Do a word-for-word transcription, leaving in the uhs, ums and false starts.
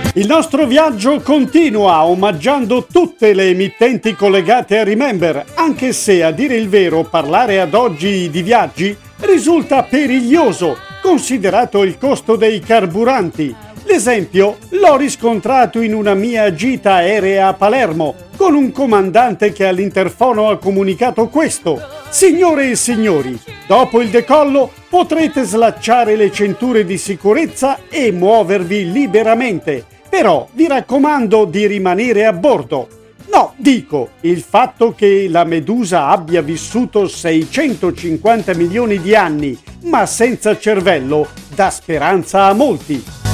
Il nostro viaggio continua omaggiando tutte le emittenti collegate a Remember, anche se a dire il vero parlare ad oggi di viaggi risulta periglioso, considerato il costo dei carburanti. L'esempio l'ho riscontrato in una mia gita aerea a Palermo, con un comandante che all'interfono ha comunicato questo: signore e signori, dopo il decollo potrete slacciare le cinture di sicurezza e muovervi liberamente, però vi raccomando di rimanere a bordo. No, dico, il fatto che la Medusa abbia vissuto seicentocinquanta milioni di anni, ma senza cervello, dà speranza a molti.